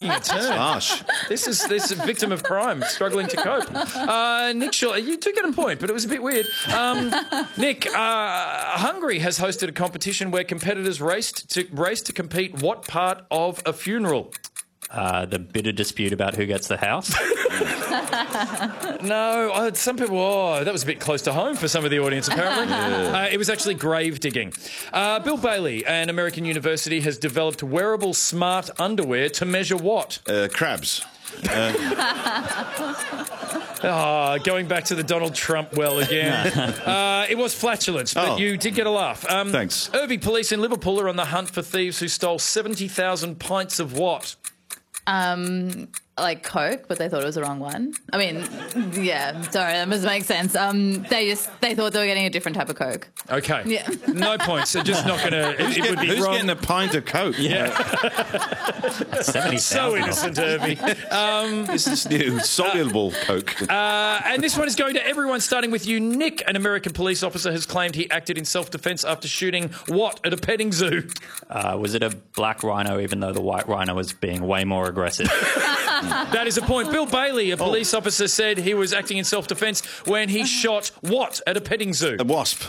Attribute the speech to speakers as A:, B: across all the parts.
A: taking a turn.
B: Harsh.
A: This is a victim of crime, struggling to cope. Nick Schuller, you do get a point, but it was a bit weird. Nick, Hungary has hosted a competition where competitors raced to compete what part of a funeral?
C: The bitter dispute about who gets the house.
A: No, some people, that was a bit close to home for some of the audience, apparently. It was actually grave digging. Bill Bailey, an American university, has developed wearable smart underwear to measure what?
B: Crabs.
A: Going back to the Donald Trump well again. It was flatulence, but you did get a laugh.
B: Thanks.
A: Irving police in Liverpool are on the hunt for thieves who stole 70,000 pints of what?
D: Like Coke, but they thought it was the wrong one. I mean, yeah, sorry, that doesn't make sense. They thought they were getting a different type of Coke.
A: Okay.
D: Yeah.
A: No points. They're just not going to... It would be
B: Who's
A: wrong.
B: getting a pint of Coke?
A: Yeah.
C: 70,000.
A: So innocent, Irving.
B: This is new, soluble Coke.
A: And this one is going to everyone, starting with you. Nick, an American police officer, has claimed he acted in self-defence after shooting what at a petting zoo?
C: Was it a black rhino, even though the white rhino was being way more aggressive?
A: That is a point. Bill Bailey, a police officer, said he was acting in self-defence when he shot what at a petting zoo?
B: A wasp.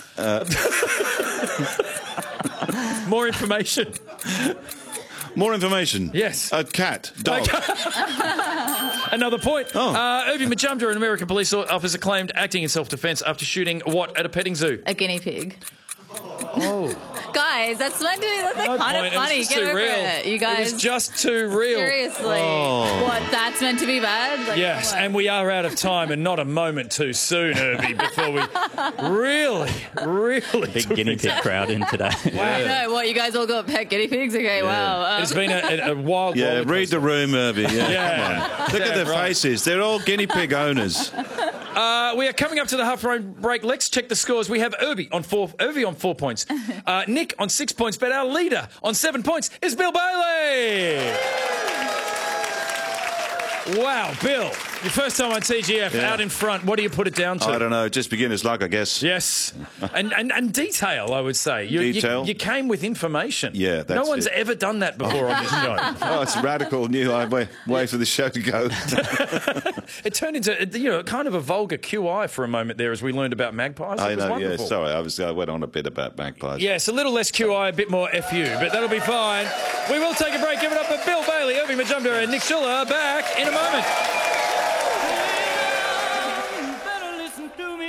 A: More information.
B: More information.
A: Yes.
B: A cat. Dog.
A: Another point. Irving Majumdar, an American police officer, claimed acting in self-defence after shooting what at a petting zoo?
D: A guinea pig.
A: Oh.
D: Guys, that's meant to be kind of funny. Get over it, you guys.
A: It was just too real.
D: Seriously. What, that's meant to be bad? Like,
A: Yes, and we are out of time and not a moment too soon, Irving, before we really
C: Big guinea pig crowd in today.
D: I know. What, you guys all got pet guinea pigs? Okay, wow.
A: It's been a wild roller
B: read
A: coaster.
B: the room, Irving. Yeah, come on. Look at their faces. They're all guinea pig owners.
A: We are coming up to the half-hour break. Let's check the scores. We have Irving on 4 points. Nick on 6 points, but our leader on 7 points is Bill Bailey. Wow, Bill, your first time on TGF, out in front. What do you put it down to?
B: I don't know, just beginner's luck, I guess.
A: Yes, and detail, I would say.
B: Detail?
A: You came with information.
B: Yeah, that's
A: no one's
B: it.
A: ever done that before on this show.
B: Oh, it's radical new way for the show to go.
A: It turned into kind of a vulgar QI for a moment there as we learned about magpies.
B: I
A: It was
B: know,
A: wonderful.
B: Sorry, I went on a bit about magpies.
A: Yes, a little less QI, a bit more FU, but that'll be fine. We will take a break. Give it up for Bill Bailey, Irving Majumdar and Nick Schuller. Back in a moment.